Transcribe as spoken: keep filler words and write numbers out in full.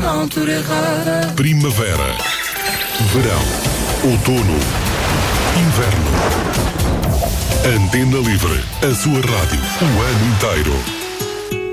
na altura errada. Primavera, verão, outono, inverno. Antena Livre, a sua rádio, o ano inteiro.